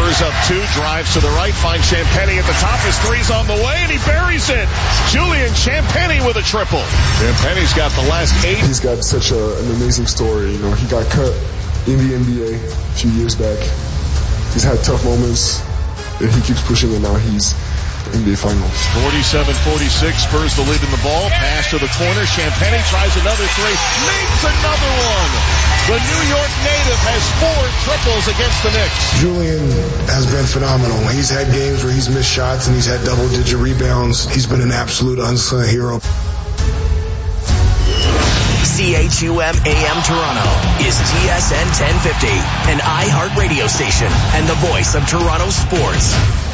Spurs up 2, drives to the right, finds Champagnie at the top. His three's on the way, and he buries it. Julian Champagnie with a triple. Champagnie's got the last 8. He's got such an amazing story. You know, he got cut in the NBA a few years back. He's had tough moments, and he keeps pushing, and now he's NBA Finals. 47-46, Spurs the lead in the ball. Pass to the corner. Champagnie tries another three. Makes another one. The New York native has 4 triples against the Knicks. Julian has been phenomenal. He's had games where he's missed shots and he's had double-digit rebounds. He's been an absolute unsung hero. CHUM AM Toronto is TSN 1050, an iHeart radio station and the voice of Toronto sports.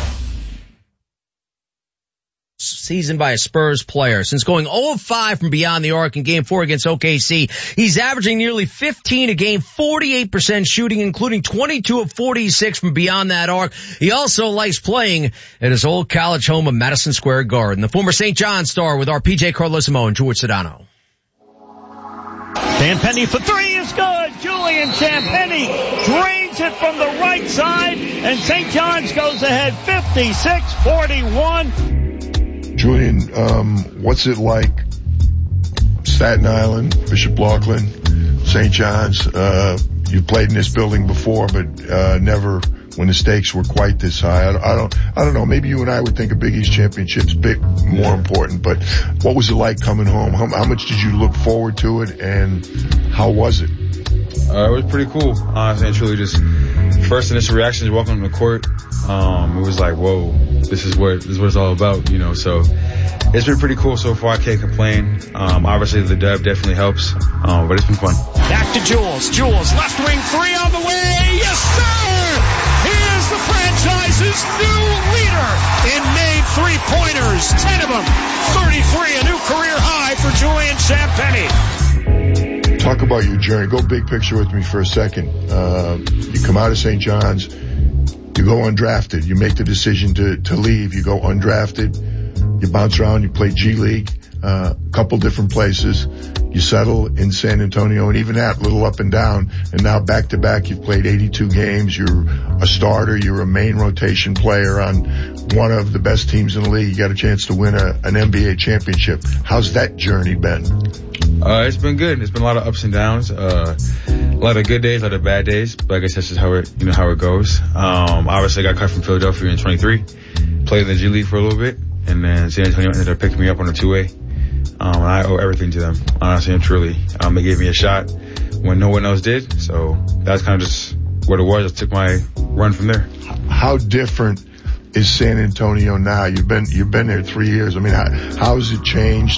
Season by a Spurs player. Since going 0-5 from beyond the arc in Game 4 against OKC, he's averaging nearly 15 a game, 48% shooting, including 22 of 46 from beyond that arc. He also likes playing at his old college home of Madison Square Garden. The former St. John star with our PJ Carlesimo and George Sedano. Champagnie for 3 is good. Julian Champagnie drains it from the right side, and St. John's goes ahead 56-41. Julian, what's it like? Staten Island, Bishop Auckland, St. John's. You've played in this building before, but never when the stakes were quite this high. I don't know. Maybe you and I would think a Big East championship's more important. But what was it like coming home? How much did you look forward to it, and how was it? It was pretty cool. Honestly and truly, just first initial reactions walking on the court. It was like, whoa, this is what it's all about, you know. So it's been pretty cool so far. I can't complain. Obviously the dub definitely helps, but it's been fun. Back to Jules. Jules, left wing 3 on the way. Yes, sir! He is the franchise's new leader in made 3-pointers. 10 of them. 33, a new career high for Julian Champagnie. Talk about your journey. Go big picture with me for a second. You come out of St. John's. You go undrafted. You make the decision to leave. You go undrafted. You bounce around. You play G League, a couple different places. You settle in San Antonio, and even that, little up and down. And now back to back, you've played 82 games. You're a starter. You're a main rotation player on one of the best teams in the league. You got a chance to win an NBA championship. How's that journey been? It's been good. It's been a lot of ups and downs. A lot of good days, a lot of bad days. But I guess that's just how it goes. Obviously I got cut from Philadelphia in 23. Played in the G League for a little bit. And then San Antonio ended up picking me up on a 2-way. And I owe everything to them, honestly and truly. They gave me a shot when no one else did. So that's kind of just what it was. I took my run from there. How different is San Antonio now? You've been there 3 years. I mean, how has it changed?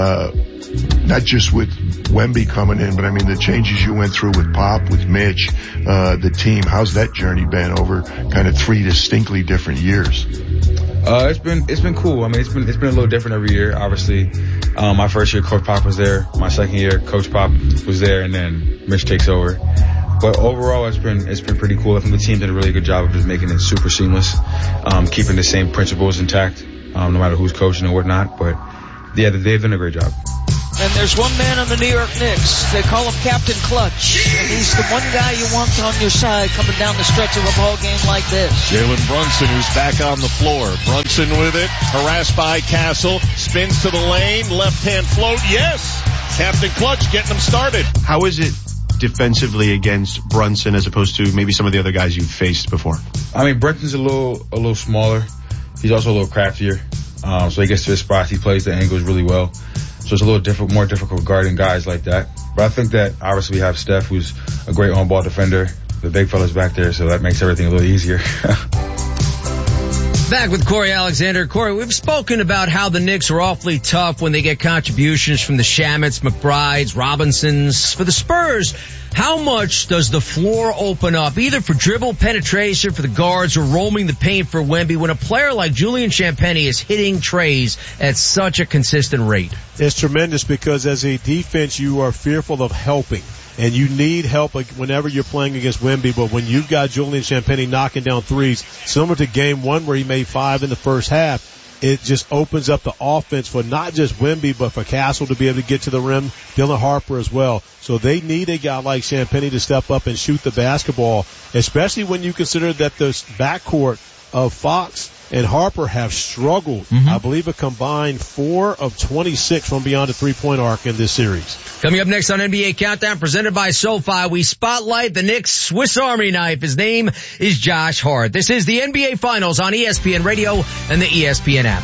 Not just with Wemby coming in, but I mean the changes you went through with Pop, with Mitch, the team. How's that journey been over kind of 3 distinctly different years? It's been cool. I mean, it's been a little different every year. Obviously, my first year, Coach Pop was there. My second year, Coach Pop was there, and then Mitch takes over. But overall, it's been pretty cool. I think the team did a really good job of just making it super seamless, keeping the same principles intact, no matter who's coaching or whatnot. But yeah, they've done a great job. And there's one man on the New York Knicks. They call him Captain Clutch. And he's the one guy you want on your side coming down the stretch of a ball game like this. Jalen Brunson, who's back on the floor. Brunson with it, harassed by Castle, spins to the lane, left-hand float. Yes! Captain Clutch getting them started. How is it defensively against Brunson as opposed to maybe some of the other guys you've faced before? I mean, Brunson's a little smaller. He's also a little craftier. So he gets to his spots. He plays the angles really well. So it's a little more difficult guarding guys like that. But I think that obviously we have Steph, who's a great on-ball defender. The big fella's back there, so that makes everything a little easier. Back with Corey Alexander. Corey, we've spoken about how the Knicks are awfully tough when they get contributions from the Shamits, McBrides, Robinsons. For the Spurs, how much does the floor open up, either for dribble penetration for the guards or roaming the paint for Wemby, when a player like Julian Champagnie is hitting trays at such a consistent rate? It's tremendous because as a defense, you are fearful of helping. And you need help whenever you're playing against Wemby, but when you've got Julian Champagnie knocking down threes, similar to game 1 where he made 5 in the first half, it just opens up the offense for not just Wemby, but for Castle to be able to get to the rim, Dylan Harper as well. So they need a guy like Champagnie to step up and shoot the basketball, especially when you consider that the backcourt of Fox and Harper have struggled. I believe a combined 4 of 26 from beyond the three-point arc in this series. Coming up next on NBA Countdown, presented by SoFi, we spotlight the Knicks' Swiss Army knife. His name is Josh Hart. This is the NBA Finals on ESPN Radio and the ESPN app.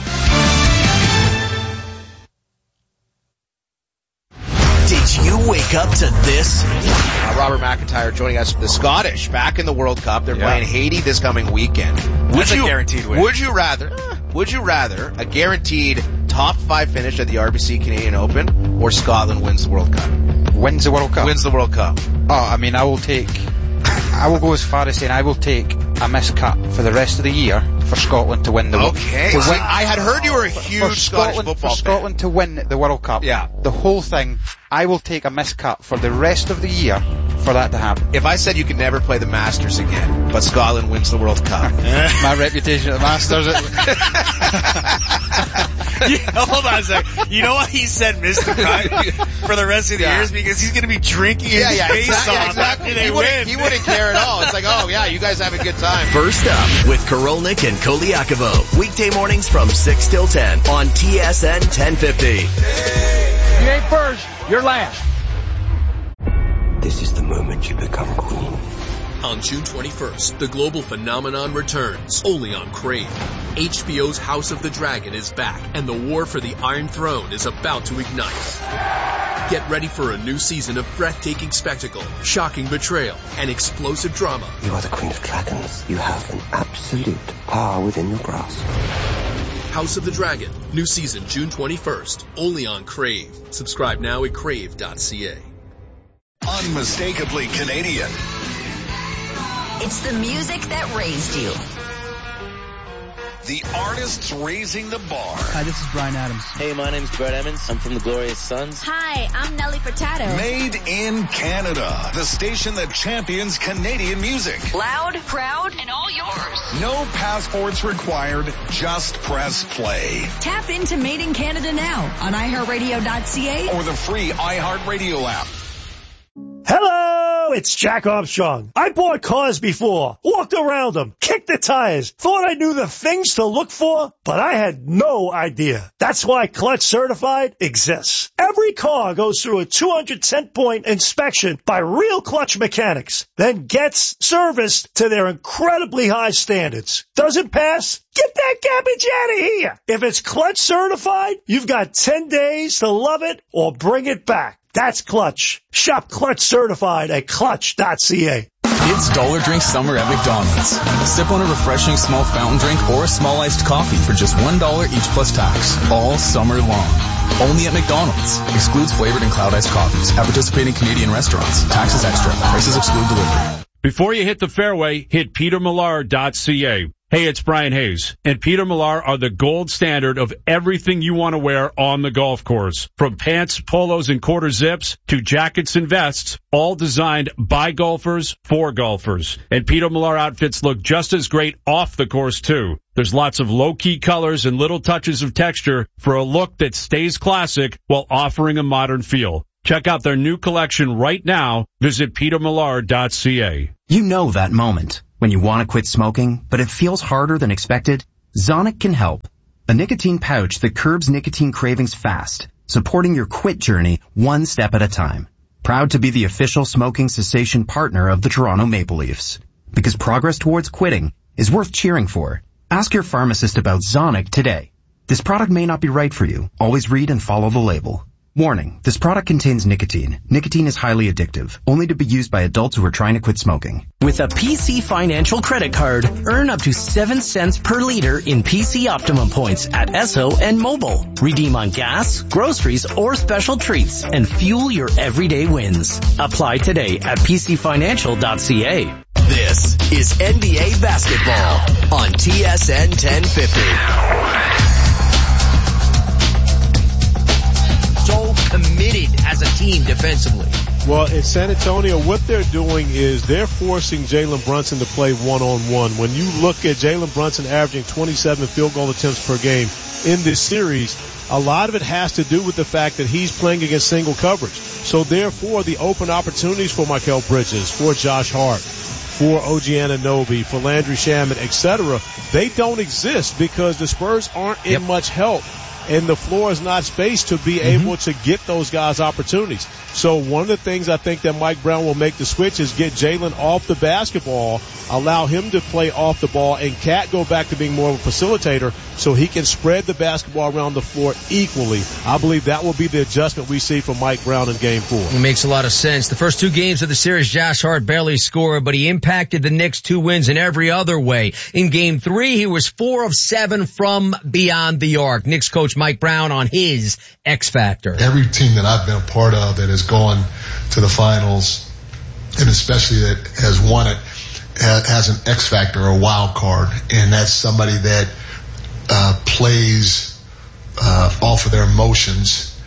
Did you wake up to this? Robert McIntyre joining us. The Scottish back in the World Cup. They're playing Haiti this coming weekend. That's a guaranteed win. Would you rather a guaranteed top 5 finish at the RBC Canadian Open or Scotland wins the World Cup? Wins the World Cup? Wins the World Cup. Oh, I mean, I will go as far as saying I will take a missed cut for the rest of the year for Scotland to win the World Cup. Okay. I had heard you were a huge Scottish football fan. For Scotland to win the World Cup. Yeah. The whole thing, I will take a missed cut for the rest of the year for that to happen. If I said you could never play the Masters again, but Scotland wins the World Cup. My reputation at the Masters. Hold on a second. You know why he said missed the cut for the rest of the years? Because he's going to be drinking his face off after they win. He wouldn't care at all. It's like, oh yeah, you guys have a good time. First up with Korolnik and Koliakovo. Weekday mornings from 6 till 10 on TSN 1050. You ain't first, you're last. This is the moment you become queen. On June 21st, the global phenomenon returns, only on Crave. HBO's House of the Dragon is back, and the war for the Iron Throne is about to ignite. Get ready for a new season of breathtaking spectacle, shocking betrayal, and explosive drama. You are the Queen of Dragons. You have an absolute power within your grasp. House of the Dragon, new season June 21st, only on Crave. Subscribe now at crave.ca. Unmistakably Canadian. It's the music that raised you. The artists raising the bar. Hi, this is Bryan Adams. Hey, my name's Brett Emmons. I'm from the Glorious Sons. Hi, I'm Nelly Furtado. Made in Canada. The station that champions Canadian music. Loud, proud, and all yours. No passports required. Just press play. Tap into Made in Canada now on iHeartRadio.ca or the free iHeartRadio app. Hello, it's Jack Armstrong. I bought cars before, walked around them, kicked the tires, thought I knew the things to look for, but I had no idea. That's why Clutch Certified exists. Every car goes through a 210-point inspection by real Clutch mechanics, then gets serviced to their incredibly high standards. Doesn't pass? Get that garbage out of here. If it's Clutch Certified, you've got 10 days to love it or bring it back. That's Clutch. Shop Clutch Certified at clutch.ca. It's Dollar Drink Summer at McDonald's. Sip on a refreshing small fountain drink or a small iced coffee for just $1 each plus tax. All summer long. Only at McDonald's. Excludes flavored and cloud iced coffees. At participating Canadian restaurants. Taxes extra. Prices exclude delivery. Before you hit the fairway, hit petermillar.ca. Hey, it's Brian Hayes, and Peter Millar are the gold standard of everything you want to wear on the golf course. From pants, polos, and quarter zips to jackets and vests, all designed by golfers for golfers. And Peter Millar outfits look just as great off the course, too. There's lots of low-key colors and little touches of texture for a look that stays classic while offering a modern feel. Check out their new collection right now. Visit petermillar.ca. You know that moment when you want to quit smoking, but it feels harder than expected? Zonic can help. A nicotine pouch that curbs nicotine cravings fast, supporting your quit journey one step at a time. Proud to be the official smoking cessation partner of the Toronto Maple Leafs. Because progress towards quitting is worth cheering for. Ask your pharmacist about Zonic today. This product may not be right for you. Always read and follow the label. Warning, this product contains nicotine. Nicotine is highly addictive, only to be used by adults who are trying to quit smoking. With a PC Financial credit card, earn up to 7 cents per liter in PC Optimum points at Esso and Mobile. Redeem on gas, groceries, or special treats, and fuel your everyday wins. Apply today at pcfinancial.ca. This is NBA basketball on TSN 1050. So committed as a team defensively. Well, in San Antonio, what they're doing is they're forcing Jalen Brunson to play one-on-one. When you look at Jalen Brunson averaging 27 field goal attempts per game in this series, a lot of it has to do with the fact that he's playing against single coverage. So therefore, the open opportunities for Mikal Bridges, for Josh Hart, for OG Anunoby, for Landry Shamet, etc., they don't exist because the Spurs aren't in much help. And the floor is not spaced to be able to get those guys opportunities. So one of the things I think that Mike Brown will make the switch is get Jalen off the basketball, allow him to play off the ball, and Cat go back to being more of a facilitator so he can spread the basketball around the floor equally. I believe that will be the adjustment we see from Mike Brown in Game 4. It makes a lot of sense. The first 2 games of the series, Josh Hart barely scored, but he impacted the Knicks' 2 wins in every other way. In Game 3, he was 4 of 7 from beyond the arc. Knicks coach Mike Brown on his X Factor. Every team that I've been a part of that has gone to the finals, and especially that has won it, has an X Factor, a wild card, and that's somebody that plays off of their emotions,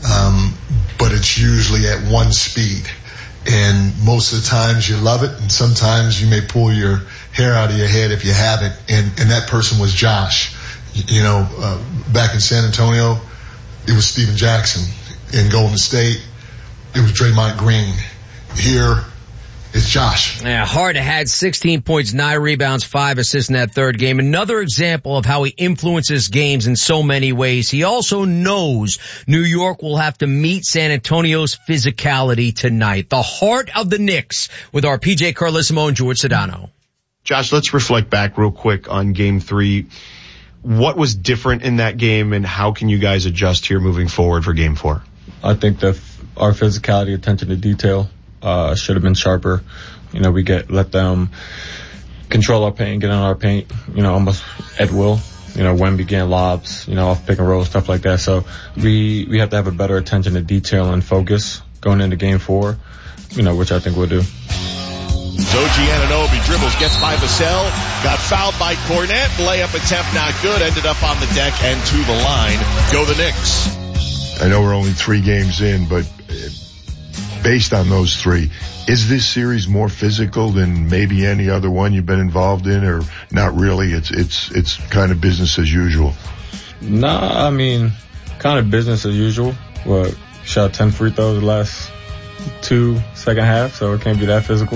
but it's usually at one speed. And most of the times you love it, and sometimes you may pull your hair out of your head if you haven't. And that person was Josh. You know, back in San Antonio, it was Steven Jackson. In Golden State, it was Draymond Green. Here, it's Josh. Yeah, Hart had 16 points, 9 rebounds, 5 assists in that third game. Another example of how he influences games in so many ways. He also knows New York will have to meet San Antonio's physicality tonight. The heart of the Knicks with our PJ Carlissimo and George Sedano. Josh, let's reflect back real quick on Game 3. What was different in that game, and how can you guys adjust here moving forward for Game 4? I think that our physicality, attention to detail, should have been sharper. You know, we let them control our paint, get on our paint, you know, almost at will. You know, Wemby getting lobs, you know, off pick and roll, stuff like that. So we have to have a better attention to detail and focus going into Game 4, you know, which I think we'll do. OG Anunoby dribbles, gets by Vassell, got fouled by Cornette, layup attempt not good, ended up on the deck and to the line. Go the Knicks. I know we're only 3 games in, but based on those 3, is this series more physical than maybe any other one you've been involved in, or not really? It's kind of business as usual. Nah, I mean, kind of business as usual. What, shot 10 free throws the last 2 second half, so it can't be that physical.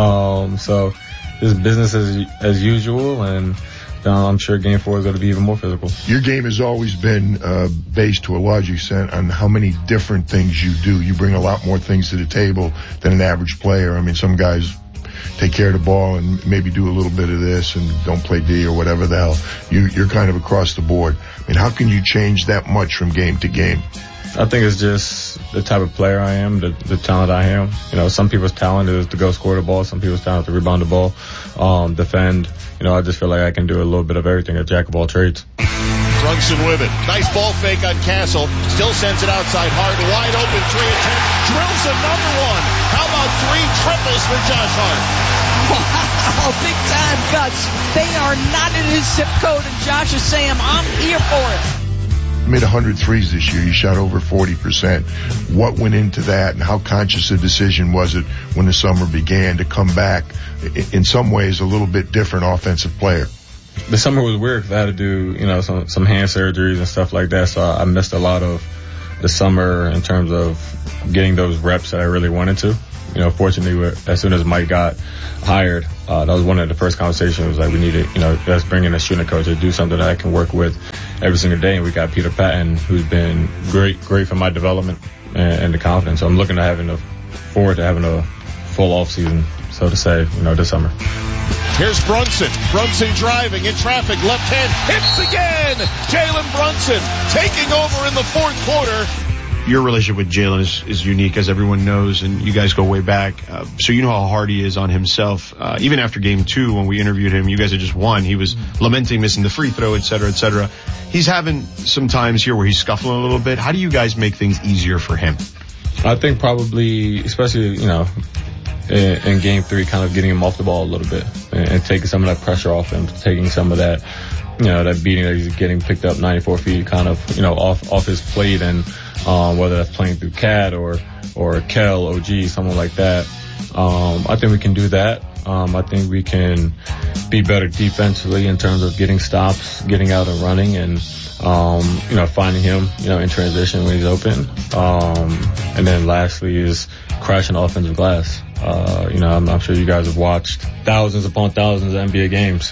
So just business as usual, and I'm sure Game 4 is going to be even more physical. Your game has always been based to a large extent on how many different things you do. You bring a lot more things to the table than an average player. I mean, some guys take care of the ball and maybe do a little bit of this and don't play D or whatever the hell. You're kind of across the board. I mean, how can you change that much from game to game? I think it's just the type of player I am, the talent I am. You know, some people's talent is to go score the ball. Some people's talent is to rebound the ball, defend. You know, I just feel like I can do a little bit of everything, a jack of all trades. Brunson with it. Nice ball fake on Castle. Still sends it outside hard. Wide open 3 attempt. Drills another one. How about 3 triples for Josh Hart? Wow, big time guts. They are not in his zip code, and Josh is saying, I'm here for it. Made 100 threes this year. You shot over 40%. What went into that, and how conscious a decision was it when the summer began to come back, in some ways, a little bit different offensive player? The summer was weird because I had to do, you know, some hand surgeries and stuff like that, so I missed a lot of the summer in terms of getting those reps that I really wanted to. You know, fortunately, as soon as Mike got hired, that was one of the first conversations. Like, we needed, you know, let's bring in a shooting coach to do something that I can work with every single day. And we got Peter Patton, who's been great for my development and the confidence. So I'm looking to forward to having a full off season, so to say, you know, this summer. Here's Brunson. Brunson driving in traffic, left hand, hits again. Jalen Brunson taking over in the fourth quarter. Your relationship with Jalen is unique, as everyone knows, and you guys go way back. So you know how hard he is on himself. Even after Game 2, when we interviewed him, you guys had just won. He was lamenting missing the free throw, et cetera, et cetera. He's having some times here where he's scuffling a little bit. How do you guys make things easier for him? I think probably, especially, you know, in game 3, kind of getting him off the ball a little bit and taking some of that pressure off him, taking some of that, that beating that he's getting picked up 94 feet kind of, off his plate, and whether that's playing through Cat or Kel, OG, someone like that. I think we can do that. I think we can be better defensively in terms of getting stops, getting out and running, and finding him, in transition when he's open. And then lastly is crashing offensive glass. I'm sure you guys have watched thousands upon thousands of NBA games.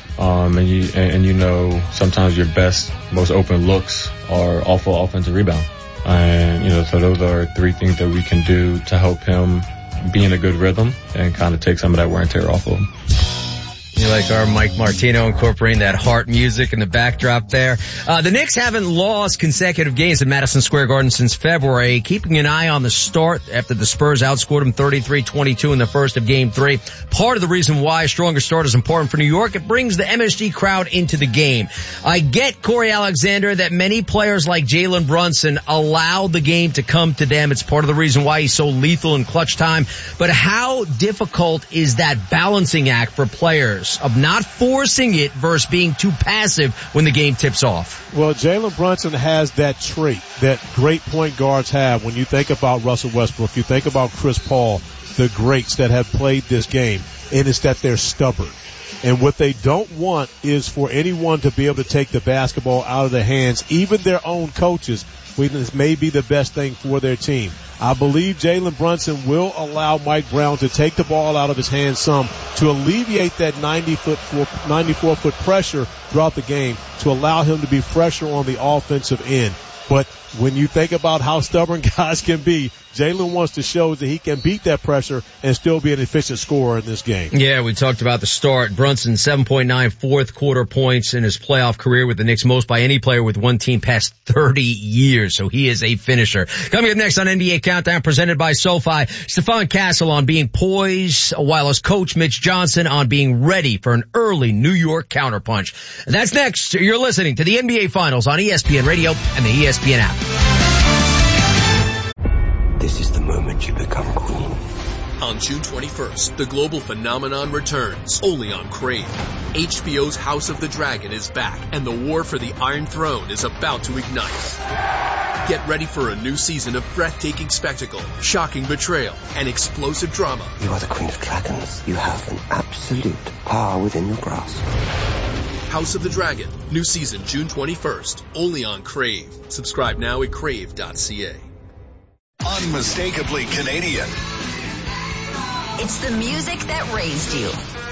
And sometimes your best, most open looks are off of offensive rebound. And, so those are 3 things that we can do to help him be in a good rhythm and kind of take some of that wear and tear off of him. You like our Mike Martino incorporating that heart music in the backdrop there. The Knicks haven't lost consecutive games at Madison Square Garden since February, keeping an eye on the start after the Spurs outscored them 33-22 in the first of Game 3. Part of the reason why a stronger start is important for New York, it brings the MSG crowd into the game. I get, Corey Alexander, that many players like Jalen Brunson allow the game to come to them. It's part of the reason why he's so lethal in clutch time. But how difficult is that balancing act for players of not forcing it versus being too passive when the game tips off? Well, Jalen Brunson has that trait that great point guards have. When you think about Russell Westbrook, you think about Chris Paul, the greats that have played this game, and it's that they're stubborn. And what they don't want is for anyone to be able to take the basketball out of their hands, even their own coaches, when this may be the best thing for their team. I believe Jalen Brunson will allow Mike Brown to take the ball out of his hands some to alleviate that 94-foot pressure throughout the game, to allow him to be fresher on the offensive end. But when you think about how stubborn guys can be, Jalen wants to show that he can beat that pressure and still be an efficient scorer in this game. Yeah, we talked about the start. Brunson, 7.9 fourth quarter points in his playoff career with the Knicks, most by any player with one team past 30 years. So he is a finisher. Coming up next on NBA Countdown, presented by SoFi, Stephon Castle on being poised, while his coach Mitch Johnson on being ready for an early New York counterpunch. And that's next. You're listening to the NBA Finals on ESPN Radio and the ESPN app. This is the moment you become queen. On June 21st, the global phenomenon returns, only on Crave. HBO's House of the Dragon is back, and the war for the Iron Throne is about to ignite. Get ready for a new season of breathtaking spectacle, shocking betrayal, and explosive drama. You are the Queen of Dragons. You have an absolute power within your grasp. House of the Dragon, new season June 21st, only on Crave. Subscribe now at crave.ca. Unmistakably Canadian. It's the music that raised you.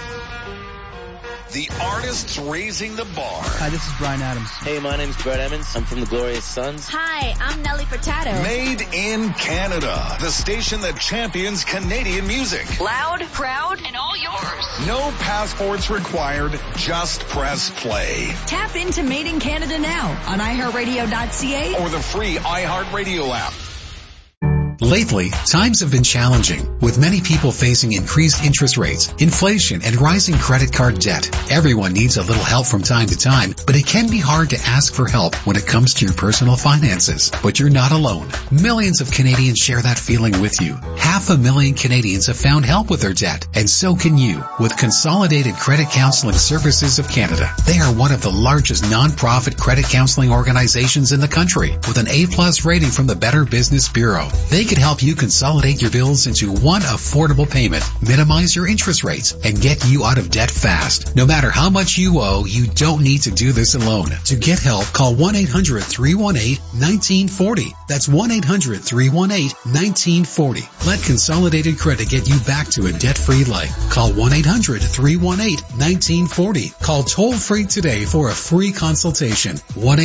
The artists raising the bar. Hi, this is Bryan Adams. Hey, my name's Brett Emmons. I'm from the Glorious Sons. Hi, I'm Nelly Furtado. Made in Canada. The station that champions Canadian music. Loud, proud, and all yours. No passports required. Just press play. Tap into Made in Canada now on iHeartRadio.ca or the free iHeartRadio app. Lately, times have been challenging, with many people facing increased interest rates, inflation, and rising credit card debt. Everyone needs a little help from time to time, but it can be hard to ask for help when it comes to your personal finances. But you're not alone. Millions of Canadians share that feeling with you. 500,000 Canadians have found help with their debt, and so can you with Consolidated Credit Counseling Services of Canada. They are one of the largest non-profit credit counseling organizations in the country, with an A+ rating from the Better Business Bureau. They can help you consolidate your bills into one affordable payment, minimize your interest rates, and get you out of debt fast. No matter how much you owe, you don't need to do this alone. To get help, call 1-800-318-1940. That's 1-800-318-1940. Let Consolidated Credit get you back to a debt-free life. Call 1-800-318-1940. Call toll-free today for a free consultation.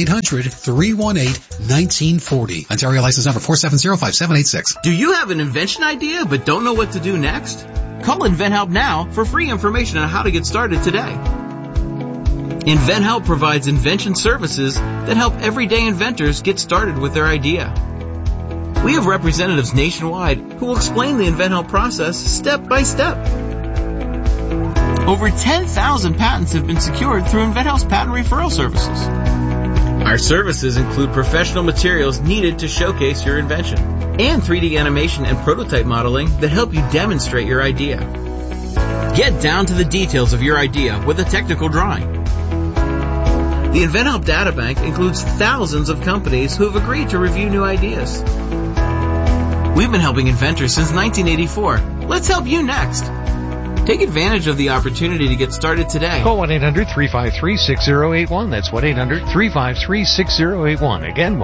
1-800-318-1940. Ontario license number 4705786. Do you have an invention idea but don't know what to do next? Call InventHelp now for free information on how to get started today. InventHelp provides invention services that help everyday inventors get started with their idea. We have representatives nationwide who will explain the InventHelp process step by step. Over 10,000 patents have been secured through InventHelp's patent referral services. Our services include professional materials needed to showcase your invention. and 3D animation and prototype modeling that help you demonstrate your idea. Get down to the details of your idea with a technical drawing. The InventHelp Databank includes thousands of companies who have agreed to review new ideas. We've been helping inventors since 1984. Let's help you next. Take advantage of the opportunity to get started today. Call 1-800-353-6081. That's 1-800-353-6081. Again,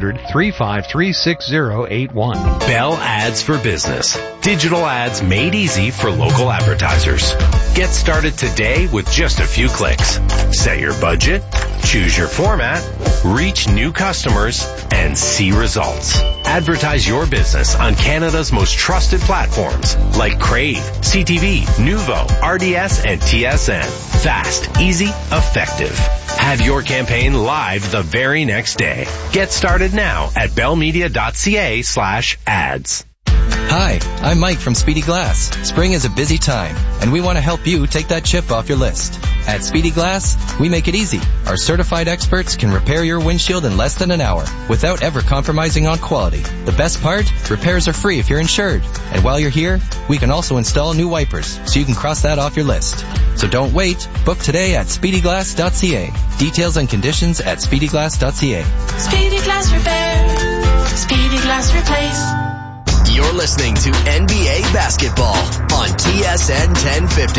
1-800-353-6081. Bell Ads for Business. Digital ads made easy for local advertisers. Get started today with just a few clicks. Set your budget, choose your format, reach new customers, and see results. Advertise your business on Canada's most trusted platforms like Crave, CTV, Nuvo, RDS, and TSN. Fast, easy, effective. Have your campaign live the very next day. Get started now at bellmedia.ca/ads. Hi, I'm Mike from Speedy Glass. Spring is a busy time, and we want to help you take that chip off your list. At Speedy Glass, we make it easy. Our certified experts can repair your windshield in less than an hour without ever compromising on quality. The best part? Repairs are free if you're insured. And while you're here, we can also install new wipers, so you can cross that off your list. So don't wait. Book today at speedyglass.ca. Details and conditions at speedyglass.ca. Speedy Glass Repair. Speedy Glass Replace. You're listening to NBA Basketball on TSN 1050.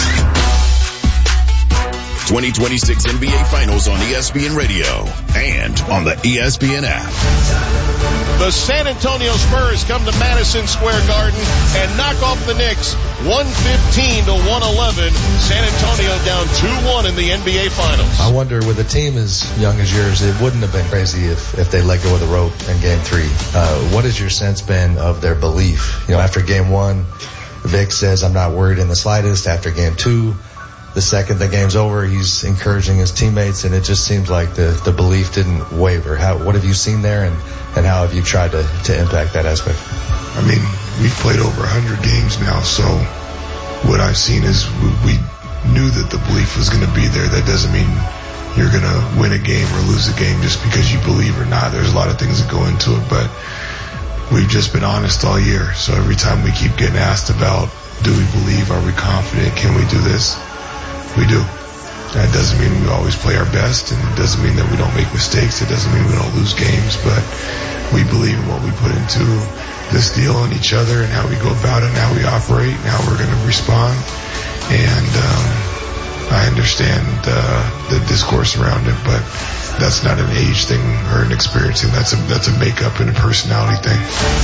2026 NBA Finals on ESPN Radio and on the ESPN app. The San Antonio Spurs come to Madison Square Garden and knock off the Knicks 115-111. San Antonio down 2-1 in the NBA Finals. I wonder, with a team as young as yours, it wouldn't have been crazy if they let go of the rope in Game 3. What has your sense been of their belief? You know, after Game 1, Vic says, I'm not worried in the slightest. After Game 2, the second the game's over, he's encouraging his teammates, and it just seems like the belief didn't waver. What have you seen there, and how have you tried to impact that aspect? I mean, we've played over 100 games now, so what I've seen is we knew that the belief was going to be there. That doesn't mean you're going to win a game or lose a game just because you believe or not. There's a lot of things that go into it, but we've just been honest all year. So every time we keep getting asked about, do we believe, are we confident, can we do this? We do. That doesn't mean we always play our best, and it doesn't mean that we don't make mistakes. It doesn't mean we don't lose games, but we believe in what we put into this deal and each other and how we go about it and how we operate and how we're going to respond. And I understand the discourse around it, but that's not an age thing or an experience thing. That's a makeup and a personality thing.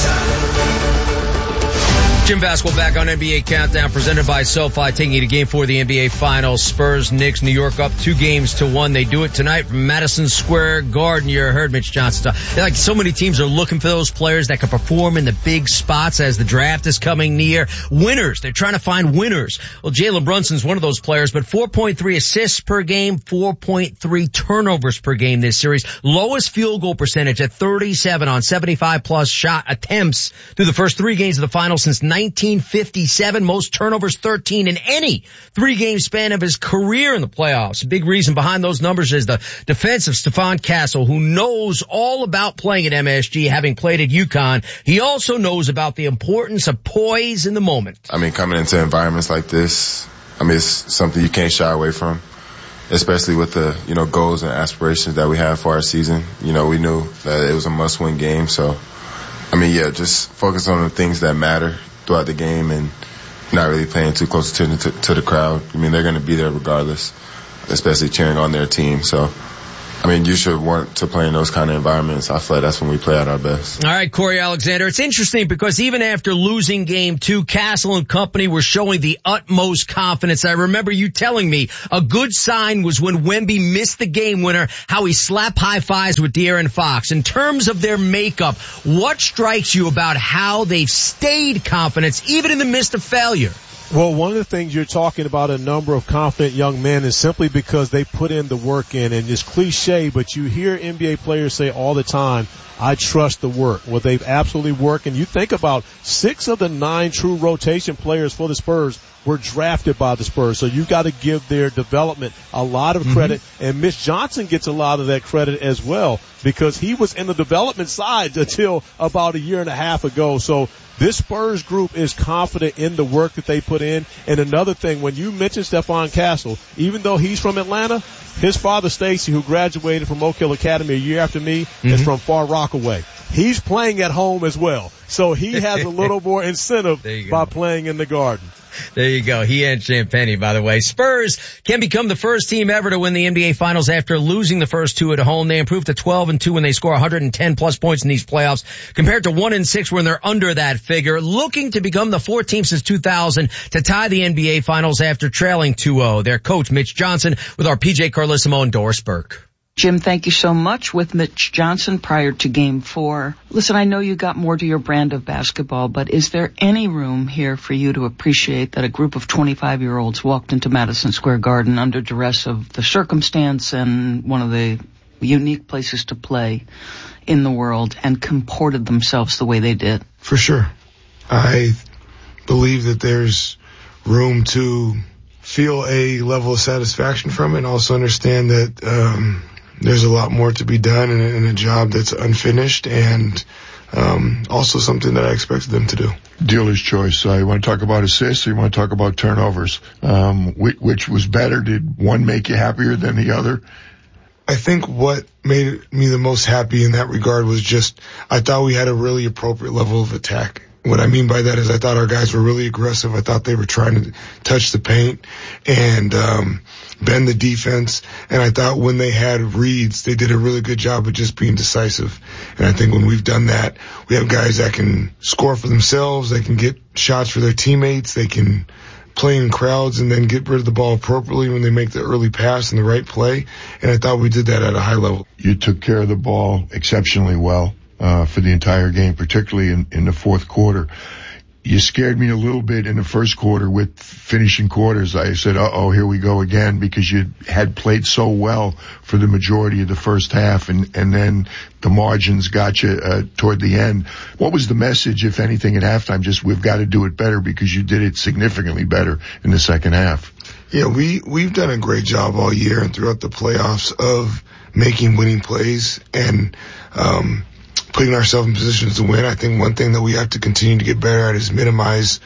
Jim Basketball back on NBA Countdown, presented by SoFi, taking you to Game 4 of the NBA Finals. Spurs, Knicks, New York up 2-1. They do it tonight from Madison Square Garden. You heard Mitch Johnson. Like, so many teams are looking for those players that can perform in the big spots as the draft is coming near. Winners. They're trying to find winners. Well, Jalen Brunson's one of those players, but 4.3 assists per game, 4.3 turnovers per game this series. Lowest field goal percentage at 37 on 75 plus shot attempts through the first 3 games of the finals since 1957, most turnovers 13 in any 3-game span of his career in the playoffs. A big reason behind those numbers is the defense of Stephon Castle, who knows all about playing at MSG, having played at UConn. He also knows about the importance of poise in the moment. I mean, coming into environments like this, I mean, it's something you can't shy away from, especially with the, goals and aspirations that we have for our season. We knew that it was a must-win game, so, just focus on the things that matter throughout the game and not really paying too close attention to the crowd. They're going to be there regardless, especially cheering on their team. So, you should want to play in those kind of environments. I feel like that's when we play at our best. All right, Corey Alexander. It's interesting because even after losing Game 2, Castle and company were showing the utmost confidence. I remember you telling me a good sign was when Wemby missed the game winner, how he slapped high fives with De'Aaron Fox. In terms of their makeup, what strikes you about how they've stayed confident even in the midst of failure? Well, one of the things you're talking about, a number of confident young men, is simply because they put in the work in. And it's cliche, but you hear NBA players say all the time, I trust the work. Well, they've absolutely worked. And you think about 6 of the 9 true rotation players for the Spurs were drafted by the Spurs. So you've got to give their development a lot of credit. And Mitch Johnson gets a lot of that credit as well, because he was in the development side until about a year and a half ago. So this Spurs group is confident in the work that they put in. And another thing, when you mention Stephon Castle, even though he's from Atlanta, his father, Stacy, who graduated from Oak Hill Academy a year after me, is from Far Rockaway. He's playing at home as well. So he has a little more incentive by playing in the Garden. There you go. He and Champagnie, by the way. Spurs can become the first team ever to win the NBA Finals after losing the first 2 at home. They improved to 12-2 when they score 110 plus points in these playoffs, compared to 1-6 when they're under that figure. Looking to become the 4th team since 2000 to tie the NBA Finals after trailing 2-0. Their coach, Mitch Johnson, with our PJ Carlissimo and Doris Burke. Jim, thank you so much. With Mitch Johnson prior to Game 4. Listen, I know you got more to your brand of basketball, but is there any room here for you to appreciate that a group of 25-year-olds walked into Madison Square Garden under duress of the circumstance and one of the unique places to play in the world and comported themselves the way they did? For sure. I believe that there's room to feel a level of satisfaction from it, and also understand that there's a lot more to be done in a job that's unfinished, and also something that I expected them to do. Dealer's choice. You want to talk about assists, or you want to talk about turnovers? Which was better? Did one make you happier than the other? I think what made me the most happy in that regard was just, I thought we had a really appropriate level of attack. What I mean by that is I thought our guys were really aggressive. I thought they were trying to touch the paint and bend the defense. And I thought when they had reads, they did a really good job of just being decisive. And I think when we've done that, we have guys that can score for themselves. They can get shots for their teammates. They can play in crowds and then get rid of the ball appropriately when they make the early pass and the right play. And I thought we did that at a high level. You took care of the ball exceptionally well. For the entire game, particularly in the fourth quarter. You scared me a little bit in the first quarter with finishing quarters. I said, uh-oh, here we go again, because you had played so well for the majority of the first half, and then the margins got you toward the end. What was the message, if anything, at halftime? Just, we've got to do it better, because you did it significantly better in the second half. Yeah, we've done a great job all year and throughout the playoffs of making winning plays and putting ourselves in positions to win. I think one thing that we have to continue to get better at is minimize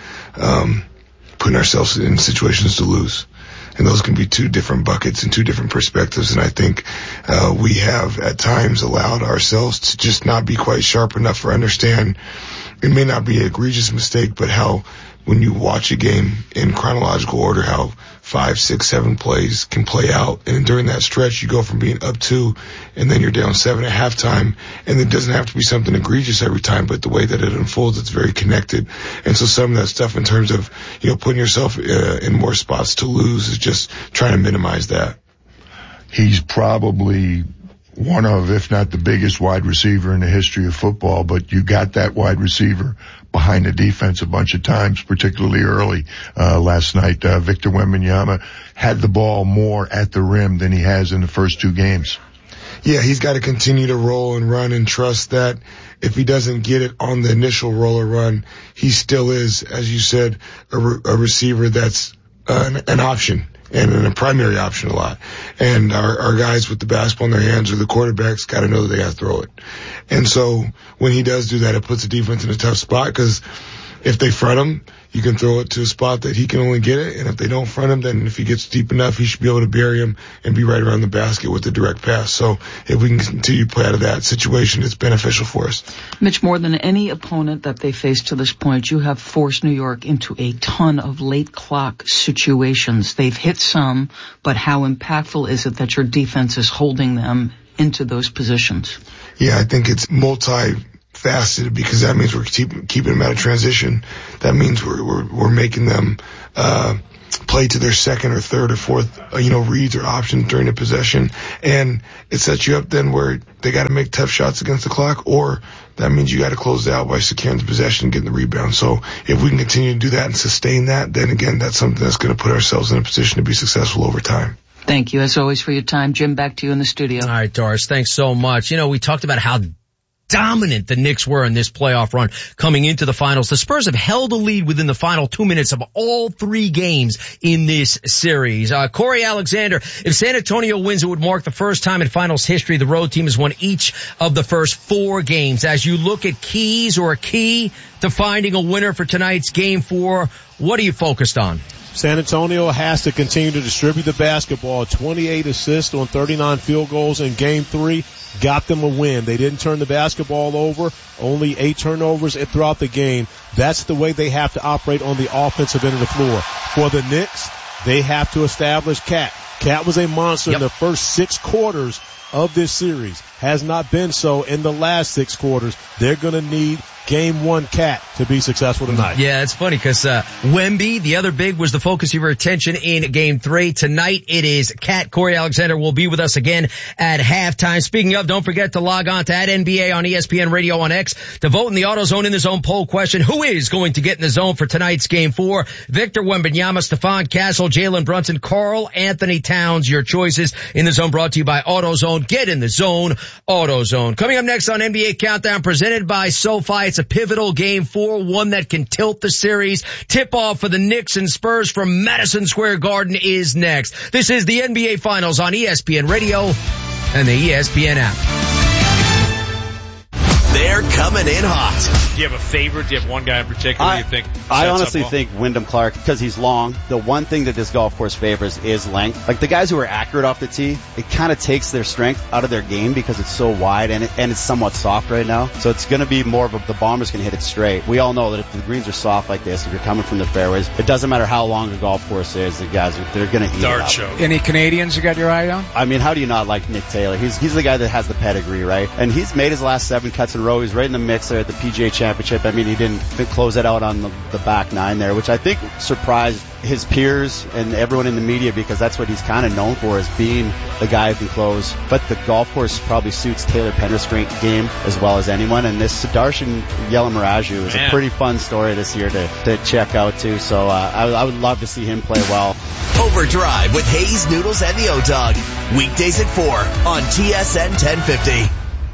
putting ourselves in situations to lose. And those can be 2 different buckets and 2 different perspectives. And I think we have at times allowed ourselves to just not be quite sharp enough or understand. It may not be an egregious mistake, but how when you watch a game in chronological order, how 5, 6, 7 plays can play out. And during that stretch, you go from being up 2 and then you're down 7 at halftime. And it doesn't have to be something egregious every time, but the way that it unfolds, it's very connected. And so some of that stuff in terms of, putting yourself in more spots to lose is just trying to minimize that. He's probably one of, if not the biggest wide receiver in the history of football, but you got that wide receiver behind the defense a bunch of times, particularly early last night. Victor Wembanyama had the ball more at the rim than he has in the first 2 games. Yeah, he's got to continue to roll and run and trust that if he doesn't get it on the initial roll or run, he still is, as you said, a receiver that's an option. And a primary option a lot. And our guys with the basketball in their hands, or the quarterbacks, got to know that they got to throw it. And so when he does do that, it puts the defense in a tough spot, because if they front him, you can throw it to a spot that he can only get it. And if they don't front him, then if he gets deep enough, he should be able to bury him and be right around the basket with the direct pass. So if we can continue to play out of that situation, it's beneficial for us. Mitch, more than any opponent that they faced to this point, you have forced New York into a ton of late clock situations. They've hit some, but how impactful is it that your defense is holding them into those positions? Yeah, I think it's multi-faceted, because that means we're keeping them out of transition. That means we're making them play to their second or third or fourth, reads or options during the possession. And it sets you up then where they got to make tough shots against the clock, or that means you got to close it out by securing the possession and getting the rebound. So if we can continue to do that and sustain that, then again, that's something that's going to put ourselves in a position to be successful over time. Thank you, as always, for your time. Jim, back to you in the studio. All right, Doris, thanks so much. We talked about how dominant the Knicks were in this playoff run coming into the finals. The Spurs have held a lead within the final 2 minutes of all 3 games in this series. Corey Alexander, if San Antonio wins, it would mark the first time in finals history the road team has won each of the first 4 games. As you look at keys or a key to finding a winner for tonight's Game 4, what are you focused on? San Antonio has to continue to distribute the basketball. 28 assists on 39 field goals in Game 3 got them a win. They didn't turn the basketball over, only 8 turnovers throughout the game. That's the way they have to operate on the offensive end of the floor. For the Knicks, they have to establish Cat. Cat was a monster in the first 6 quarters of this series. Has not been so in the last 6 quarters. They're going to need Game 1 Cat to be successful tonight. Yeah, it's funny because Wemby, the other big, was the focus of your attention in Game 3. Tonight it is Cat. Corey Alexander will be with us again at halftime. Speaking of, don't forget to log on to @NBA on ESPN Radio on X to vote in the AutoZone in the Zone poll question. Who is going to get in the zone for tonight's Game 4? Victor Wembanyama, Stephon Castle, Jalen Brunson, Karl Anthony Towns. Your choices in the zone brought to you by AutoZone. Get in the zone, AutoZone. Coming up next on NBA Countdown, presented by SoFi. It's a pivotal Game 4, one that can tilt the series. Tip-off for the Knicks and Spurs from Madison Square Garden is next. This is the NBA Finals on ESPN Radio and the ESPN app. They're coming in hot. Do you have a favorite? Do you have one guy in particular you think? I honestly think Wyndham Clark, because he's long. The one thing that this golf course favors is length. Like the guys who are accurate off the tee, it kind of takes their strength out of their game because it's so wide and it's somewhat soft right now. So it's going to be more of the bombers can hit it straight. We all know that if the greens are soft like this, if you're coming from the fairways, it doesn't matter how long the golf course is. The guys they're going to eat Dart it up. show. Any Canadians you got your eye on? I mean, how do you not like Nick Taylor? He's the guy that has the pedigree, right? And he's made his last 7 cuts in a row. He's right in the mix there at the PGA Championship. I mean, he didn't close it out on the back 9 there, which I think surprised his peers and everyone in the media because that's what he's kind of known for, is being the guy who can close. But the golf course probably suits Taylor Pender's game as well as anyone. And this Sudarshan Yelamaraju is a pretty fun story this year to check out too. So I would love to see him play well. Overdrive with Hayes, Noodles, and the O-Dog. Weekdays at 4 on TSN 1050.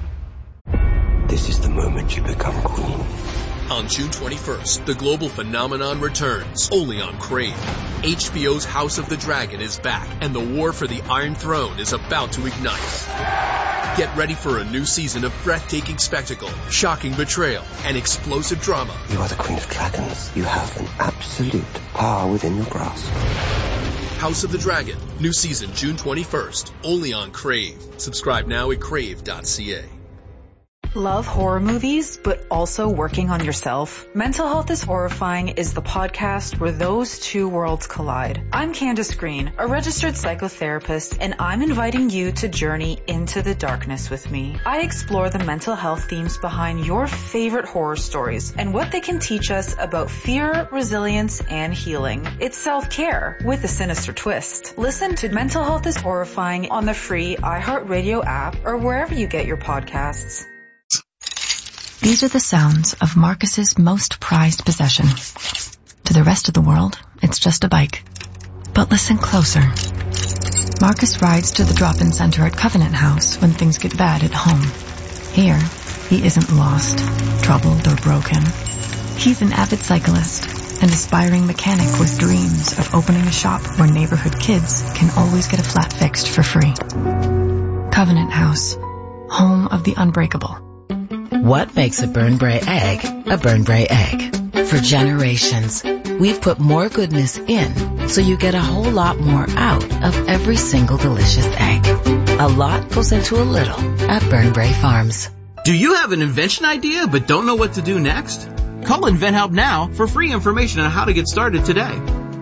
This is the moment you become queen. On June 21st, the global phenomenon returns, only on Crave. HBO's House of the Dragon is back, and the war for the Iron Throne is about to ignite. Get ready for a new season of breathtaking spectacle, shocking betrayal, and explosive drama. You are the Queen of Dragons. You have an absolute power within your grasp. House of the Dragon, new season June 21st, only on Crave. Subscribe now at crave.ca. Love horror movies, but also working on yourself? Mental Health is Horrifying is the podcast where those two worlds collide. I'm Candace Green, a registered psychotherapist, and I'm inviting you to journey into the darkness with me. I explore the mental health themes behind your favorite horror stories and what they can teach us about fear, resilience, and healing. It's self-care with a sinister twist. Listen to Mental Health is Horrifying on the free iHeartRadio app or wherever you get your podcasts. These are the sounds of Marcus's most prized possession. To the rest of the world, it's just a bike. But listen closer. Marcus rides to the drop-in center at Covenant House when things get bad at home. Here, he isn't lost, troubled, or broken. He's an avid cyclist, an aspiring mechanic with dreams of opening a shop where neighborhood kids can always get a flat fixed for free. Covenant House, home of the unbreakable. What makes a Burnbrae egg a Burnbrae egg? For generations, we've put more goodness in so you get a whole lot more out of every single delicious egg. A lot goes into a little at Burnbrae Farms. Do you have an invention idea but don't know what to do next? Call InventHelp now for free information on how to get started today.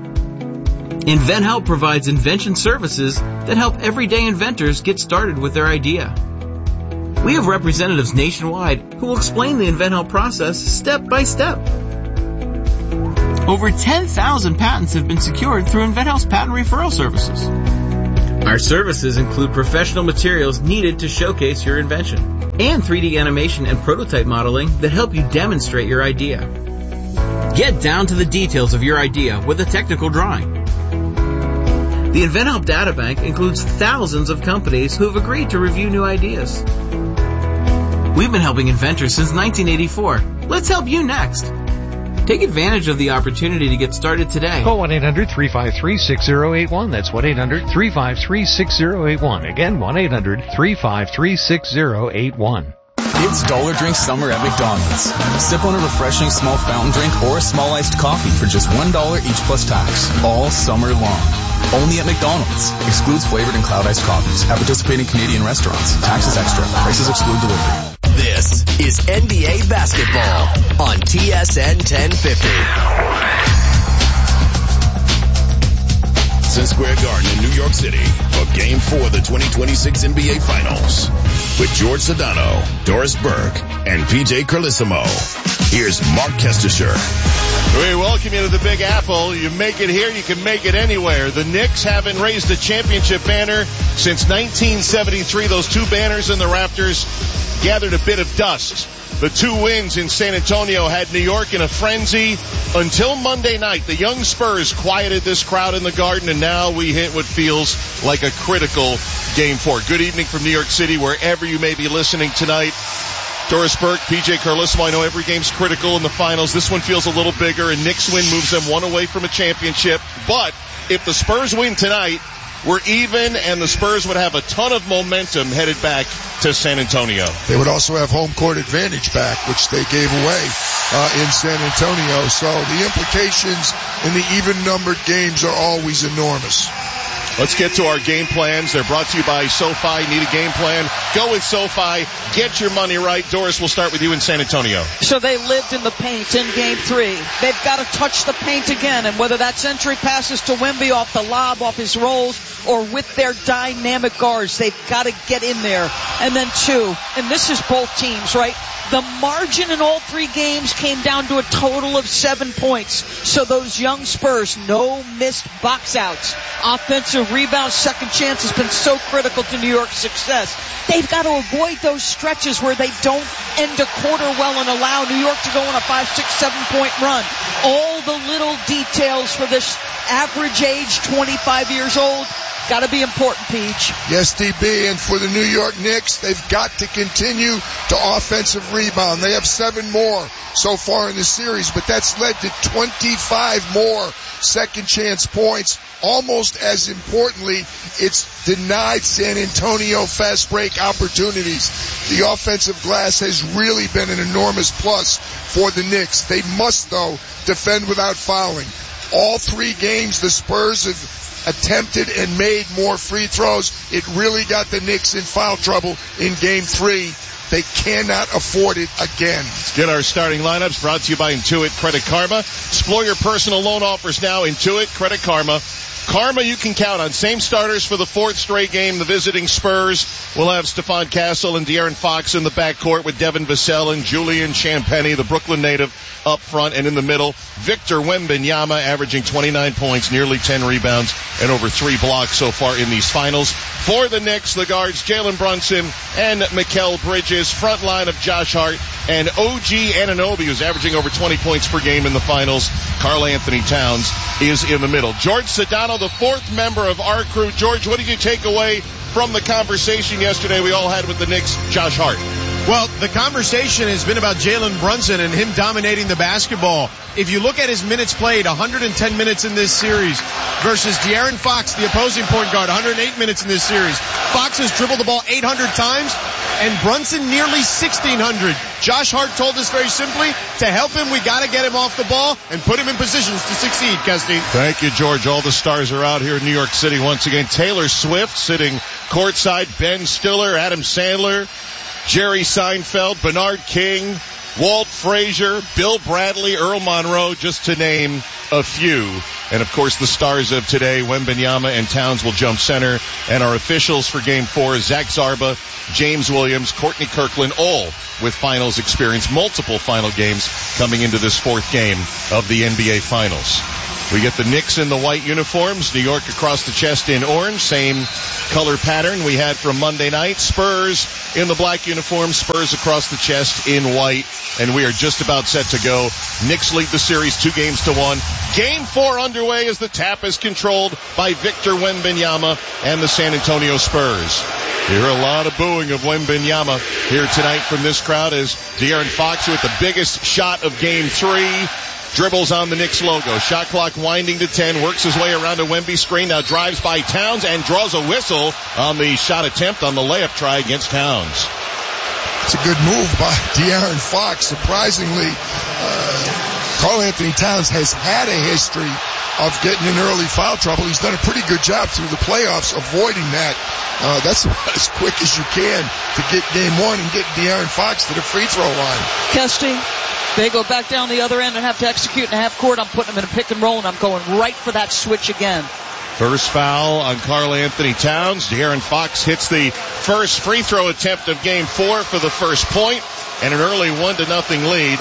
InventHelp provides invention services that help everyday inventors get started with their idea. We have representatives nationwide who will explain the InventHelp process step by step. Over 10,000 patents have been secured through InventHelp's patent referral services. Our services include professional materials needed to showcase your invention and 3D animation and prototype modeling that help you demonstrate your idea. Get down to the details of your idea with a technical drawing. The InventHelp Databank includes thousands of companies who have agreed to review new ideas. We've been helping inventors since 1984. Let's help you next. Take advantage of the opportunity to get started today. Call 1-800-353-6081. That's 1-800-353-6081. Again, 1-800-353-6081. It's Dollar Drink Summer at McDonald's. Sip on a refreshing small fountain drink or a small iced coffee for just $1 each plus tax, all summer long. Only at McDonald's. Excludes flavored and cloud iced coffees at participating Canadian restaurants. Taxes extra. Prices exclude delivery. This is NBA basketball on TSN 1050. Madison Square Garden in New York City for Game 4 of the 2026 NBA Finals. With George Sedano, Doris Burke, and PJ Carlissimo. Here's Mark Kestisher. We welcome you to the Big Apple. You make it here, you can make it anywhere. The Knicks haven't raised a championship banner since 1973. Those two banners in the Raptors gathered a bit of dust. The two wins in San Antonio had New York in a frenzy until Monday night. The young Spurs quieted this crowd in the Garden, and now we hit what feels like a critical Game 4. Good evening from New York City, wherever you may be listening tonight. Doris Burke, PJ Carlissimo. I know every game's critical in the finals. This one feels a little bigger, and Knicks win moves them one away from a championship. But if the Spurs win tonight, we're even, and the Spurs would have a ton of momentum headed back to San Antonio. They would also have home court advantage back, which they gave away in San Antonio. So the implications in the even-numbered games are always enormous. Let's get to our game plans. They're brought to you by SoFi. Need a game plan? Go with SoFi. Get your money right. Doris, we'll start with you in San Antonio. So they lived in the paint in Game 3. They've got to touch the paint again, and whether that's entry passes to Wemby off the lob, off his rolls, or with their dynamic guards, they've got to get in there. And then two, and this is both teams, right? The margin in all three games came down to a total of 7 points. So those young Spurs, no missed box outs. Offensive rebounds, second chance has been so critical to New York's success. They've got to avoid those stretches where they don't end a quarter well and allow New York to go on a 5, 6, 7-point run. All the little details for this average age, 25 years old, got to be important, Peach. Yes, DB, and for the New York Knicks, they've got to continue to offensive rebound. They have 7 more so far in the series, but that's led to 25 more second chance points. Almost as importantly, it's denied San Antonio fast break opportunities. The offensive glass has really been an enormous plus for the Knicks. They must, though, defend without fouling. All 3 games, the Spurs have attempted and made more free throws. It really got the Knicks in foul trouble in Game 3. They cannot afford it again. Let's get our starting lineups brought to you by Intuit Credit Karma. Explore your personal loan offers now. Intuit Credit Karma. Karma you can count on. Same starters for the 4th straight game. The visiting Spurs will have Stephon Castle and De'Aaron Fox in the backcourt with Devin Vassell and Julian Champagnie, the Brooklyn native, up front, and in the middle, Victor Wembanyama averaging 29 points, nearly 10 rebounds, and over 3 blocks so far in these finals. For the Knicks, the guards Jalen Brunson and Mikal Bridges, front line of Josh Hart and OG Anunoby, who's averaging over 20 points per game in the finals. Karl Anthony Towns is in the middle. George Sedano, the 4th member of our crew. George, what did you take away from the conversation yesterday we all had with the Knicks, Josh Hart? Well, the conversation has been about Jalen Brunson and him dominating the basketball. If you look at his minutes played, 110 minutes in this series versus De'Aaron Fox, the opposing point guard, 108 minutes in this series. Fox has dribbled the ball 800 times and Brunson nearly 1,600. Josh Hart told us very simply, to help him, we got to get him off the ball and put him in positions to succeed, Kesty. Thank you, George. All the stars are out here in New York City once again. Taylor Swift sitting courtside, Ben Stiller, Adam Sandler, Jerry Seinfeld, Bernard King, Walt Frazier, Bill Bradley, Earl Monroe, just to name a few. And, of course, the stars of today, Wembanyama and Towns will jump center. And our officials for Game 4, Zach Zarba, James Williams, Courtney Kirkland, all with finals experience, multiple final games coming into this 4th game of the NBA Finals. We get the Knicks in the white uniforms, New York across the chest in orange, same color pattern we had from Monday night. Spurs in the black uniforms, Spurs across the chest in white, and we are just about set to go. Knicks lead the series 2-1. Game 4 underway as the tap is controlled by Victor Wembanyama and the San Antonio Spurs. You hear a lot of booing of Wembanyama here tonight from this crowd as De'Aaron Fox with the biggest shot of Game 3. Dribbles on the Knicks logo. Shot clock winding to 10. Works his way around a Wemby screen. Now drives by Towns and draws a whistle on the shot attempt on the layup try against Towns. It's a good move by De'Aaron Fox. Surprisingly, Karl Anthony Towns has had a history of getting in early foul trouble. He's done a pretty good job through the playoffs avoiding that. That's as quick as you can to get game 1 and get De'Aaron Fox to the free throw line. Kesty, they go back down the other end and have to execute in a half court. I'm putting them in a pick and roll, and I'm going right for that switch again. First foul on Karl Anthony Towns. De'Aaron Fox hits the first free throw attempt of Game 4 for the first point, and an early 1-0 lead.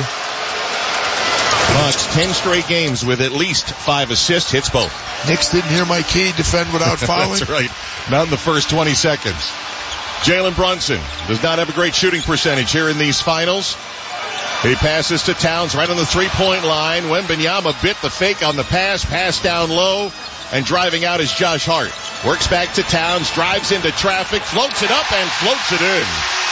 Fox 10 straight games with at least 5 assists, hits both. Knicks didn't hear my key, defend without fouling. That's right. Not in the first 20 seconds. Jalen Brunson does not have a great shooting percentage here in these finals. He passes to Towns right on the three-point line. Wembanyama bit the fake on the pass down low, and driving out is Josh Hart. Works back to Towns, drives into traffic, floats it up and floats it in.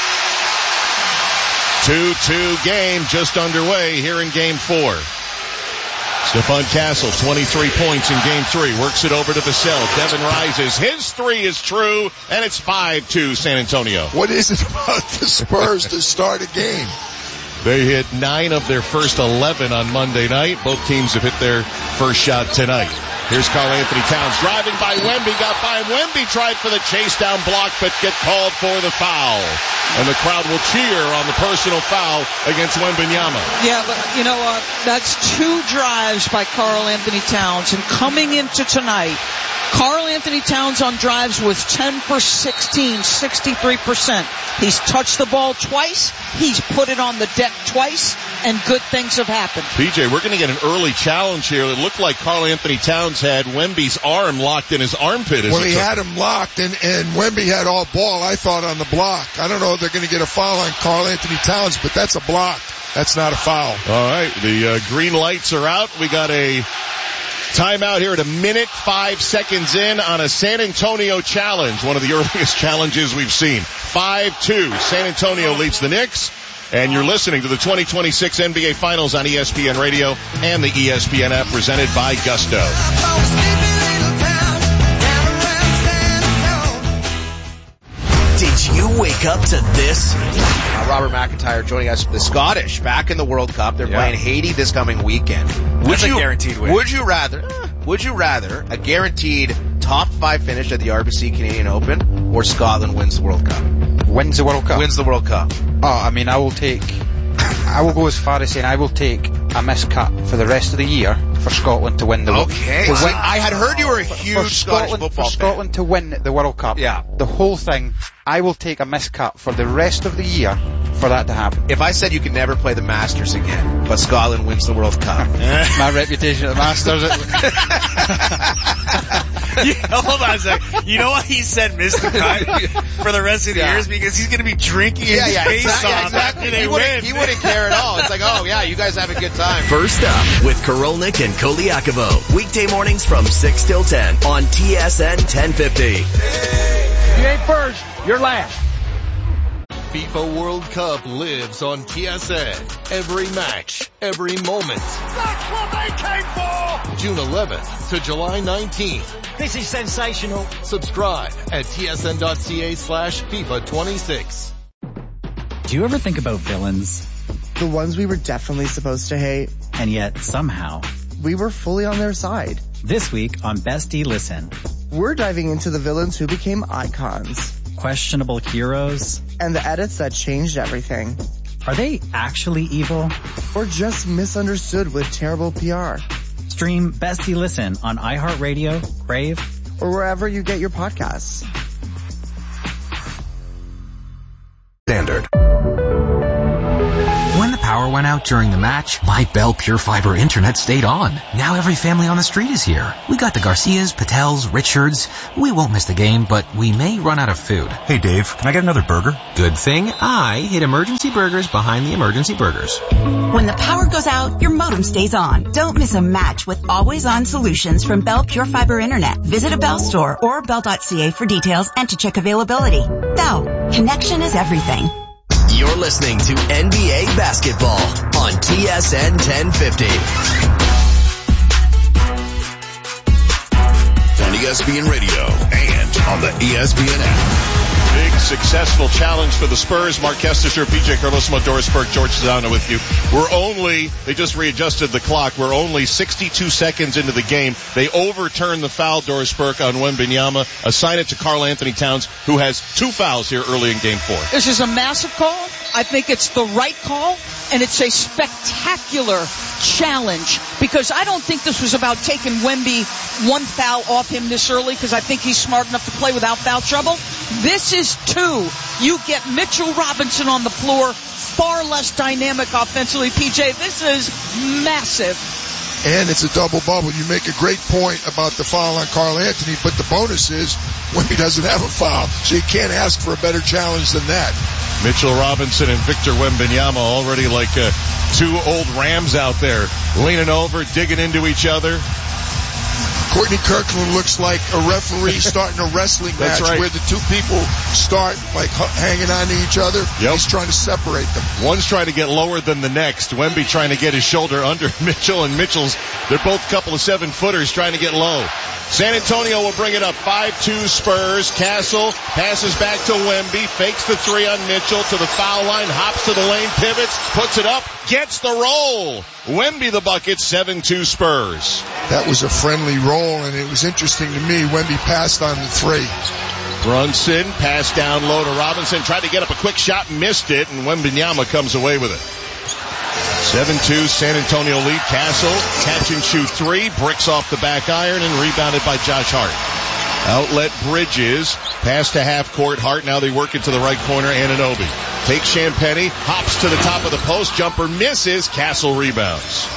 2-2 game just underway here in Game 4. Stephon Castle, 23 points in Game 3. Works it over to Vassell. Devin rises. His three is true, and it's 5-2 San Antonio. What is it about the Spurs to start a game? They hit 9 of their first 11 on Monday night. Both teams have hit their first shot tonight. Here's Karl Anthony Towns driving by Wemby. Got by Wemby, tried for the chase down block, but get called for the foul. And the crowd will cheer on the personal foul against Wembanyama. Yeah, but you know what? That's 2 drives by Karl Anthony Towns. And coming into tonight, Karl Anthony Towns on drives was 10 for 16, 63%. He's touched the ball twice. He's put it on the deck twice, and good things have happened. PJ, we're going to get an early challenge here. It looked like Karl Anthony Towns had Wemby's arm locked in his armpit. Well, he had him locked, and Wemby had all ball, I thought, on the block. I don't know if they're going to get a foul on Karl Anthony Towns, but that's a block. That's not a foul. All right, the green lights are out. We got a timeout here at 1:05 in on a San Antonio challenge, one of the earliest challenges we've seen. 5-2, San Antonio leads the Knicks, and you're listening to the 2026 NBA Finals on ESPN Radio and the ESPN app presented by Gusto. Did you wake up to this? Robert McIntyre joining us. The Scottish back in the World Cup. They're playing Haiti this coming weekend. That's a guaranteed win. Would you rather a guaranteed top 5 finish at the RBC Canadian Open, or Scotland wins the World Cup? Wins the World Cup? Wins the World Cup. Oh, I mean, I will go as far as saying I will take a missed cut for the rest of the year for Scotland to win the World Cup. Okay. I had heard you were a huge Scottish football fan. For Scotland to win the World Cup. Yeah. The whole thing, I will take a missed cut for the rest of the year for that to happen. If I said you could never play the Masters again, but Scotland wins the World Cup. My reputation at the Masters. Hold on a second. You know why he said missed the cut for the rest of the years? Because he's going to be drinking his face off after they win. He wouldn't care at all. It's like, oh yeah, you guys have a good time. First up with Korolnik and Koliakovo. Weekday mornings from 6 till 10 on TSN 1050. You ain't first, you're last. FIFA World Cup lives on TSN. Every match, every moment. That's what they came for! June 11th to July 19th. This is sensational. Subscribe at tsn.ca/FIFA26. Do you ever think about villains? The ones we were definitely supposed to hate. And yet, somehow, we were fully on their side. This week on Bestie Listen, we're diving into the villains who became icons. Questionable heroes. And the edits that changed everything. Are they actually evil? Or just misunderstood with terrible PR? Stream Bestie Listen on iHeartRadio, Crave, or wherever you get your podcasts. Standard. When the power went out during the match, my Bell Pure Fiber internet stayed on. Now every family on the street is here. We got the Garcias, Patels, Richards. We won't miss the game, but we may run out of food. Hey Dave, can I get another burger? Good thing I hid Emergency Burgers behind the Emergency Burgers. When the power goes out, your modem stays on. Don't miss a match with always-on solutions from Bell Pure Fiber Internet. Visit a Bell store or bell.ca for details and to check availability. Bell, connection is everything. You're listening to NBA Basketball on TSN 1050. On ESPN Radio and on the ESPN app. Big successful challenge for the Spurs. Mark Kestecher, PJ Carlosimo, Doris Burke, George Sedano with you. They just readjusted the clock. We're only 62 seconds into the game. They overturned the foul, Doris Burke, on Wembanyama. Assign it to Karl Anthony Towns, who has 2 fouls here early in game 4. This is a massive call. I think it's the right call, and it's a spectacular challenge because I don't think this was about taking Wemby 1 foul off him this early because I think he's smart enough to play without foul trouble. This is 2. You get Mitchell Robinson on the floor, far less dynamic offensively. PJ, this is massive. And it's a double bubble. You make a great point about the foul on Karl Anthony, but the bonus is when he doesn't have a foul, so you can't ask for a better challenge than that. Mitchell Robinson and Victor Wembanyama already like 2 old Rams out there, leaning over, digging into each other. Courtney Kirkland looks like a referee starting a wrestling match where the 2 people start like hanging on to each other. Yep. He's trying to separate them. One's trying to get lower than the next. Wemby trying to get his shoulder under Mitchell, and they're both a couple of 7-footers trying to get low. San Antonio will bring it up 5-2 Spurs. Castle passes back to Wemby, fakes the 3 on Mitchell to the foul line, hops to the lane, pivots, puts it up, gets the roll. Wemby the bucket, 7-2 Spurs. That was a friendly roll, and it was interesting to me. Wemby passed on the 3. Brunson passed down low to Robinson, tried to get up a quick shot, missed it, and Wembanyama comes away with it. 7-2 San Antonio lead. Castle catch and shoot 3, bricks off the back iron and rebounded by Josh Hart. Outlet Bridges, pass to half court. Hart, now they work it to the right corner. Anunoby takes Champagnie, hops to the top of the post, jumper misses. Castle rebounds.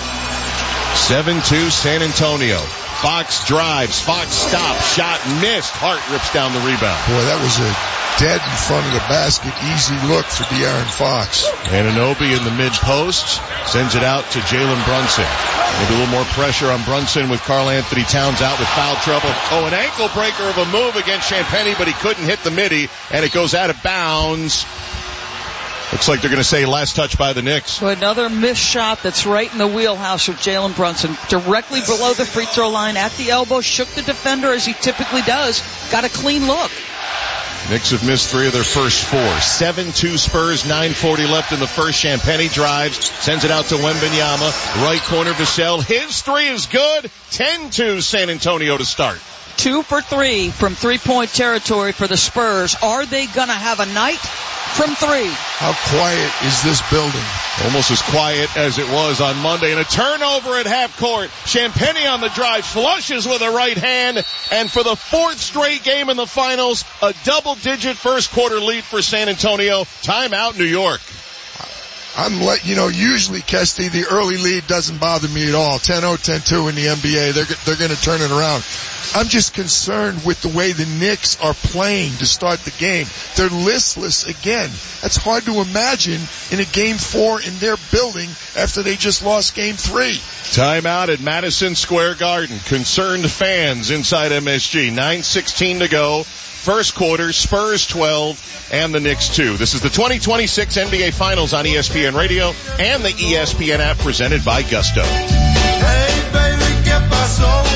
7-2 San Antonio. Fox drives, Fox stops, shot missed. Hart rips down the rebound. Boy, that was a dead in front of the basket, easy look for De'Aaron Fox. Anunoby in the mid-post, sends it out to Jalen Brunson. Maybe a little more pressure on Brunson with Karl Anthony Towns out with foul trouble. Oh, an ankle breaker of a move against Champagnie, but he couldn't hit the midi, and it goes out of bounds. Looks like they're going to say last touch by the Knicks. So another missed shot that's right in the wheelhouse of Jalen Brunson. Directly below the free throw line at the elbow. Shook the defender as he typically does. Got a clean look. Knicks have missed 3 of their first 4. 7-2 Spurs, 9:40 left in the first. Champagnie drives, sends it out to Wembanyama. Right corner Vassell. His 3 is good. 10-2 San Antonio to start. 2 for 3 from 3-point territory for the Spurs. Are they going to have a night from 3? How quiet is this building? Almost as quiet as it was on Monday. And a turnover at half court. Champagnie on the drive, flushes with a right hand. And for the 4th straight game in the finals, a double-digit first quarter lead for San Antonio. Timeout, New York. Usually, Kesty, the early lead doesn't bother me at all. 10-0, 10-2 in the NBA. They're going to turn it around. I'm just concerned with the way the Knicks are playing to start the game. They're listless again. That's hard to imagine in a game 4 in their building after they just lost game 3. Timeout at Madison Square Garden. Concerned fans inside MSG. 9:16 to go. First quarter, Spurs 12 and the Knicks 2. This is the 2026 NBA Finals on ESPN Radio and the ESPN app presented by Gusto. Hey, baby, get my soul.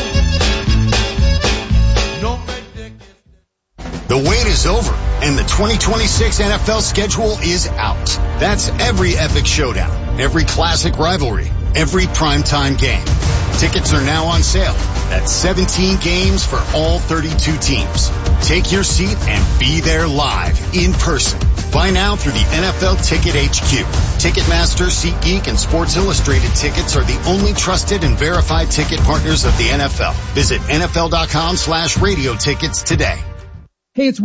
The wait is over, and the 2026 NFL schedule is out. That's every epic showdown, every classic rivalry, every primetime game. Tickets are now on sale. That's 17 games for all 32 teams. Take your seat and be there live, in person. Buy now through the NFL Ticket HQ. Ticketmaster, SeatGeek, and Sports Illustrated tickets are the only trusted and verified ticket partners of the NFL. Visit NFL.com/radio tickets today. Hey, it's Wendy.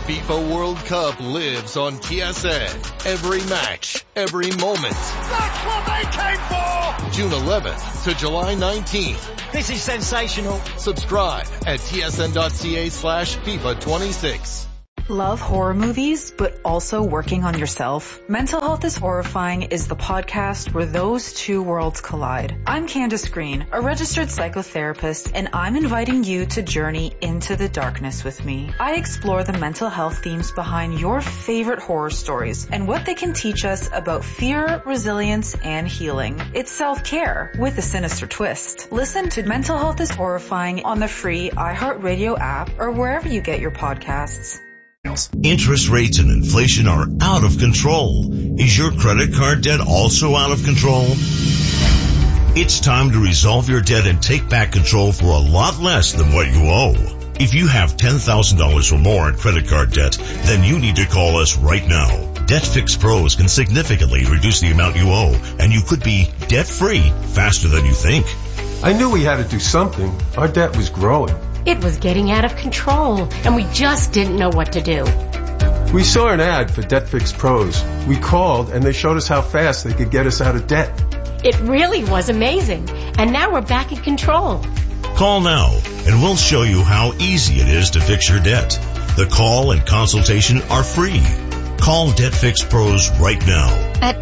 FIFA World Cup lives on TSN. Every match, every moment. That's what they came for! June 11th to July 19th. This is sensational. Subscribe at tsn.ca/FIFA 26. Love horror movies, but also working on yourself? Mental Health is Horrifying is the podcast where those two worlds collide. I'm Candace Green, a registered psychotherapist, and I'm inviting you to journey into the darkness with me. I explore the mental health themes behind your favorite horror stories and what they can teach us about fear, resilience, and healing. It's self-care with a sinister twist. Listen to Mental Health is Horrifying on the free iHeartRadio app or wherever you get your podcasts. Interest rates and inflation are out of control. Is your credit card debt also out of control? It's time to resolve your debt and take back control for a lot less than what you owe. If you have $10,000 or more in credit card debt, then you need to call us right now. Debt Fix Pros can significantly reduce the amount you owe, and you could be debt-free faster than you think. I knew we had to do something. Our debt was growing. It was getting out of control, and we just didn't know what to do. We saw an ad for Debt Fix Pros. We called, and they showed us how fast they could get us out of debt. It really was amazing, and now we're back in control. Call now, and we'll show you how easy it is to fix your debt. The call and consultation are free. Call Debt Fix Pros right now. At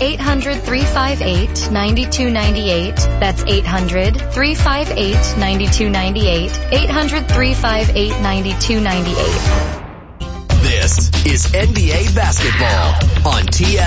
800-358-9298. That's 800-358-9298. 800-358-9298. This is NBA basketball on TSN.